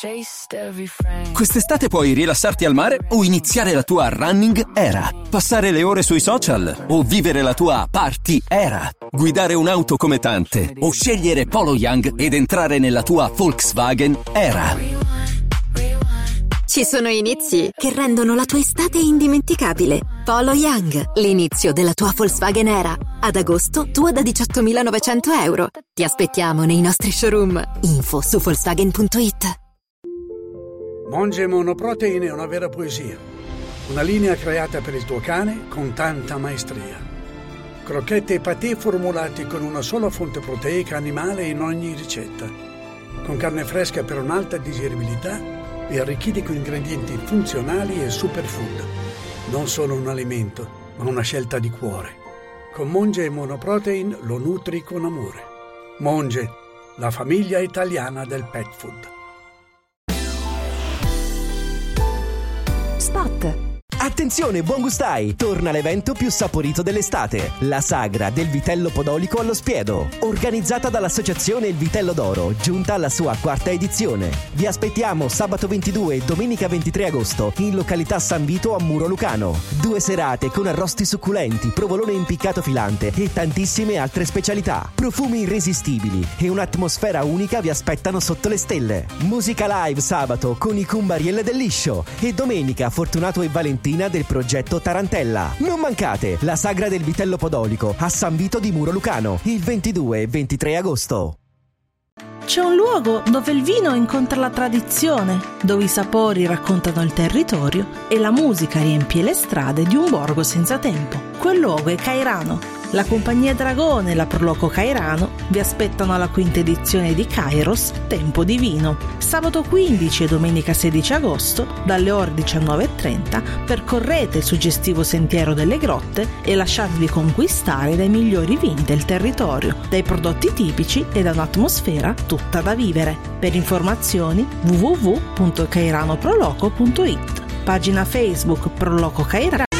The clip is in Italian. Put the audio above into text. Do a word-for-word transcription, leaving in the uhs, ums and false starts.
Quest'estate puoi rilassarti al mare o iniziare la tua running era, passare le ore sui social o vivere la tua party era, guidare un'auto come tante o scegliere Polo Young ed entrare nella tua Volkswagen era. Ci sono inizi che rendono la tua estate indimenticabile. Polo Young, l'inizio della tua Volkswagen era. Ad agosto, tua da diciottomilanovecento euro. Ti aspettiamo nei nostri showroom. Info su Volkswagen punto it. Monge Monoprotein è una vera poesia. Una linea creata per il tuo cane con tanta maestria. Crocchette e patè formulati con una sola fonte proteica animale in ogni ricetta. Con carne fresca per un'alta digeribilità e arricchiti con ingredienti funzionali e superfood. Non solo un alimento, ma una scelta di cuore. Con Monge Monoprotein lo nutri con amore. Monge, la famiglia italiana del pet food. Spot. Attenzione, buon gustai! Torna l'evento più saporito dell'estate, la sagra del vitello podolico allo Spiedo, organizzata dall'associazione Il Vitello d'Oro, giunta alla sua quarta edizione. Vi aspettiamo sabato ventidue e domenica ventitré agosto in località San Vito a Muro Lucano. Due serate con arrosti succulenti, provolone impiccato filante e tantissime altre specialità. Profumi irresistibili e un'atmosfera unica vi aspettano sotto le stelle. Musica live sabato con i Cumbarielle del Liscio e domenica Fortunato e Valentino del progetto Tarantella. Non mancate la sagra del vitello podolico a San Vito di Muro Lucano il ventidue e ventitré agosto. C'è un luogo dove il vino incontra la tradizione, dove i sapori raccontano il territorio e la musica riempie le strade di un borgo senza tempo. Quel luogo è Cairano. La compagnia Dragone e la Proloco Cairano vi aspettano alla quinta edizione di Kairos Tempo di Vino. Sabato quindici e domenica sedici agosto, dalle ore diciannove e trenta, percorrete il suggestivo Sentiero delle Grotte e lasciatevi conquistare dai migliori vini del territorio, dai prodotti tipici e da un'atmosfera tutta da vivere. Per informazioni w w w punto cairanoproloco punto it. Pagina Facebook Proloco Cairano